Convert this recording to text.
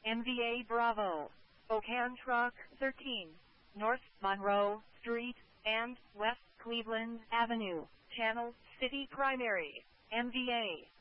MVA Bravo, Okan Truck 13, North Monroe Street, and West Cleveland Avenue, Channel City Primary, MVA.